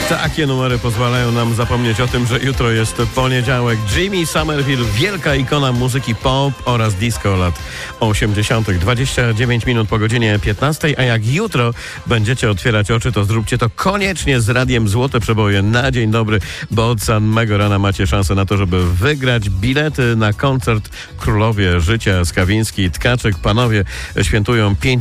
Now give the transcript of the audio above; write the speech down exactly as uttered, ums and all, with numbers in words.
Takie numery pozwalają nam zapomnieć o tym, że jutro jest poniedziałek. Jimmy Somerville, wielka ikona muzyki pop oraz disco lat osiemdziesiątych. dwadzieścia dziewięć minut po godzinie piętnastej, a jak jutro będziecie otwierać oczy, to zróbcie to koniecznie z radiem Złote Przeboje na dzień dobry, bo od samego rana macie szansę na to, żeby wygrać bilety na koncert Królowie Życia. Skawiński, Tkaczyk, panowie świętują pięć